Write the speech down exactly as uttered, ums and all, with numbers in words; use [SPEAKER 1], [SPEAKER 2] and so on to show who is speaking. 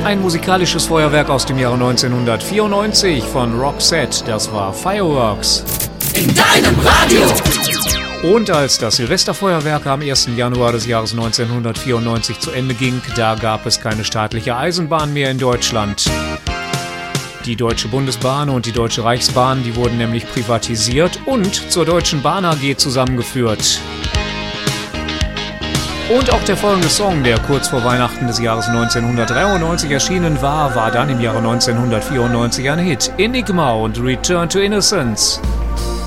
[SPEAKER 1] ein musikalisches Feuerwerk aus dem Jahre neunzehnhundertvierundneunzig von Roxette, das war Fireworks.
[SPEAKER 2] In deinem Radio!
[SPEAKER 1] Und als das Silvesterfeuerwerk am ersten Januar des Jahres neunzehnhundertvierundneunzig zu Ende ging, da gab es keine staatliche Eisenbahn mehr in Deutschland. Die Deutsche Bundesbahn und die Deutsche Reichsbahn, die wurden nämlich privatisiert und zur Deutschen Bahn A G zusammengeführt. Und auch der folgende Song, der kurz vor Weihnachten des Jahres neunzehnhundertdreiundneunzig erschienen war, war dann im Jahre neunzehnhundertvierundneunzig ein Hit. Enigma und Return to Innocence.